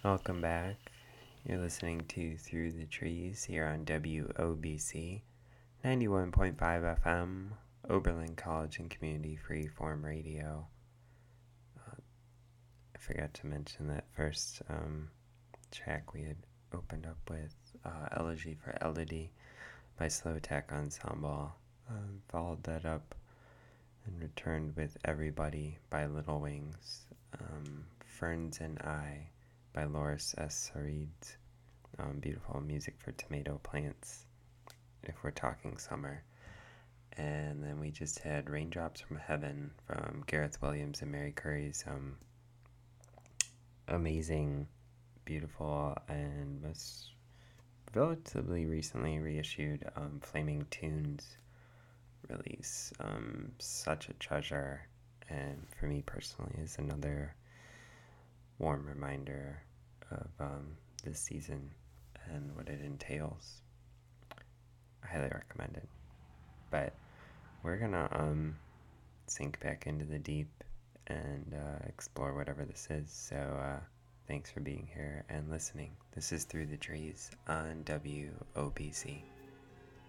Welcome back. You're listening to Through the Trees here on WOBC 91.5 FM, Oberlin College and Community Freeform Radio. I forgot to mention that first track we had opened up with Elegy for Elodie by Slow Tech Ensemble. Followed that up and returned with Everybody by Little Wings. Ferns and I by Loris S. Sarid. Beautiful music for tomato plants, if we're talking summer. And then we just had Raindrops from Heaven from Gareth Williams and Mary Curry's amazing, beautiful, and most relatively recently reissued Flaming Tunes release. Such a treasure, and for me personally is another warm reminder of this season and what it entails. I highly recommend it. But we're gonna sink back into the deep and explore whatever this is. So thanks for being here and listening. This is Through the Trees on WOBC.